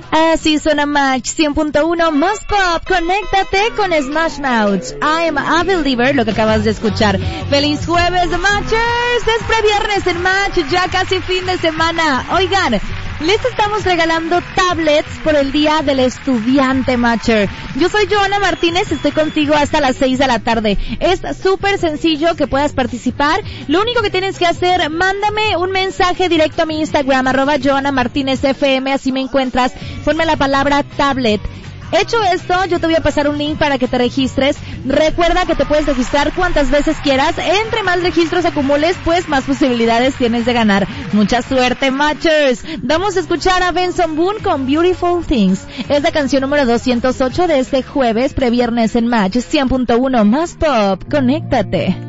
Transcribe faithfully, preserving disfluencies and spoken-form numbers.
Así suena Match cien punto uno más pop. Conéctate con Smash Mouth. I am a believer, lo que acabas de escuchar. Feliz jueves, Matchers. Es previernes en Match, ya casi fin de semana. Oigan, les estamos regalando tablets por el Día del Estudiante, Matcher. Yo soy Joana Martínez, estoy contigo hasta las seis de la tarde. Es súper sencillo que puedas participar. Lo único que tienes que hacer, mándame un mensaje directo a mi Instagram, arroba Joana Martínez F M, así me encuentras. Ponme la palabra tablet. Hecho esto, yo te voy a pasar un link para que te registres. Recuerda que te puedes registrar cuantas veces quieras. Entre más registros acumules, pues más posibilidades tienes de ganar. Mucha suerte, Matchers. Vamos a escuchar a Benson Boone con Beautiful Things. Es la canción número doscientos ocho de este jueves, previernes en Match cien punto uno más pop. Conéctate.